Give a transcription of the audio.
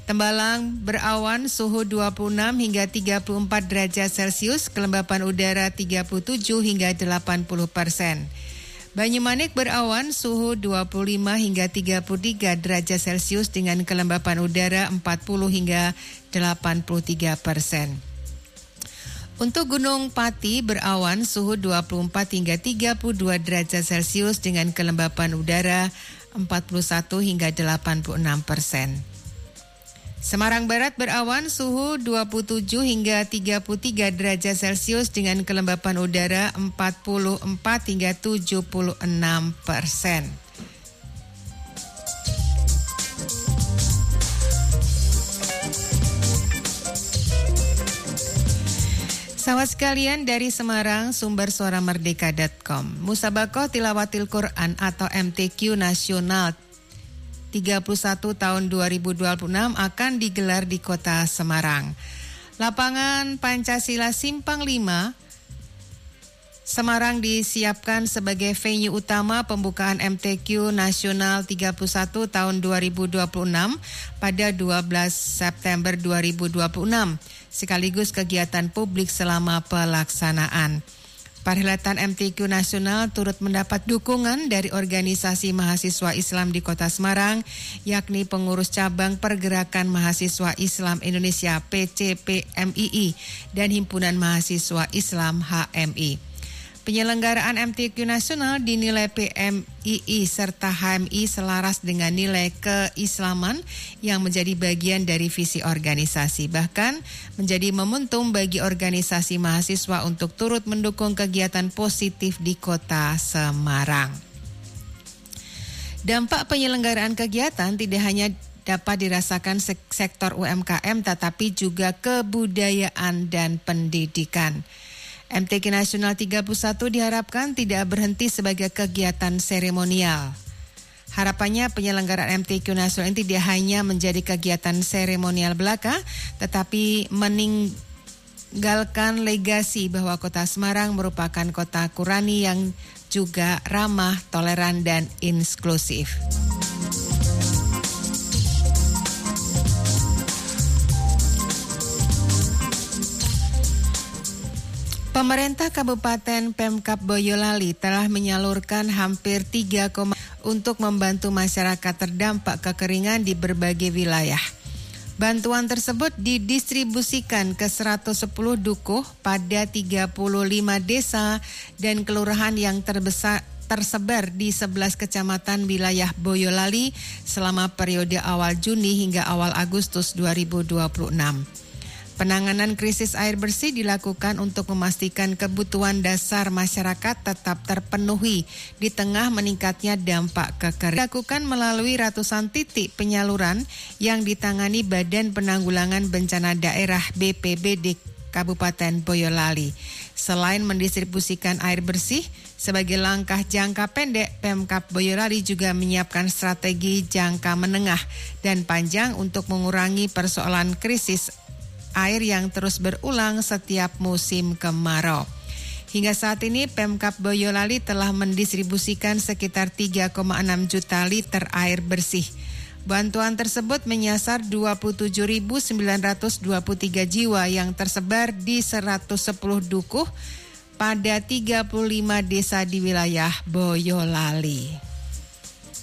Tembalang berawan suhu 26 hingga 34 derajat Celcius, kelembapan udara 37 hingga 80%. Banyumanik berawan suhu 25 hingga 33 derajat Celcius dengan kelembapan udara 40 hingga 83%. Untuk Gunung Pati berawan suhu 24 hingga 32 derajat Celcius dengan kelembapan udara 41 hingga 86%. Semarang Barat berawan suhu 27 hingga 33 derajat Celcius dengan kelembapan udara 44 hingga 76%. Sahabat sekalian, dari Semarang, sumber suara merdeka.com. Musabaqah Tilawatil Quran atau MTQ Nasional 31 tahun 2026 akan digelar di Kota Semarang. Lapangan Pancasila Simpang 5 Semarang disiapkan sebagai venue utama pembukaan MTQ Nasional 31 tahun 2026 pada 12 September 2026, sekaligus kegiatan publik selama pelaksanaan. Perhelatan MTQ Nasional turut mendapat dukungan dari organisasi mahasiswa Islam di Kota Semarang, yakni Pengurus Cabang Pergerakan Mahasiswa Islam Indonesia PCPMII dan Himpunan Mahasiswa Islam HMI. Penyelenggaraan MTQ Nasional dinilai PMII serta HMI selaras dengan nilai keislaman yang menjadi bagian dari visi organisasi. Bahkan menjadi momentum bagi organisasi mahasiswa untuk turut mendukung kegiatan positif di Kota Semarang. Dampak penyelenggaraan kegiatan tidak hanya dapat dirasakan sektor UMKM tetapi juga kebudayaan dan pendidikan. MTQ Nasional 31 diharapkan tidak berhenti sebagai kegiatan seremonial. Harapannya penyelenggaraan MTQ Nasional ini tidak hanya menjadi kegiatan seremonial belaka, tetapi meninggalkan legasi bahwa Kota Semarang merupakan kota Qurani yang juga ramah, toleran, dan inklusif. Pemerintah Kabupaten Pemkab Boyolali telah menyalurkan hampir 3, untuk membantu masyarakat terdampak kekeringan di berbagai wilayah. Bantuan tersebut didistribusikan ke 110 dukuh pada 35 desa dan kelurahan yang tersebar di 11 kecamatan wilayah Boyolali selama periode awal Juni hingga awal Agustus 2026. Penanganan krisis air bersih dilakukan untuk memastikan kebutuhan dasar masyarakat tetap terpenuhi di tengah meningkatnya dampak kekeringan. Dilakukan melalui ratusan titik penyaluran yang ditangani Badan Penanggulangan Bencana Daerah BPBD Kabupaten Boyolali. Selain mendistribusikan air bersih, sebagai langkah jangka pendek, Pemkab Boyolali juga menyiapkan strategi jangka menengah dan panjang untuk mengurangi persoalan krisis air yang terus berulang setiap musim kemarau. Hingga saat ini Pemkab Boyolali telah mendistribusikan sekitar 3,6 juta liter air bersih. Bantuan tersebut menyasar 27.923 jiwa yang tersebar di 110 dukuh pada 35 desa di wilayah Boyolali.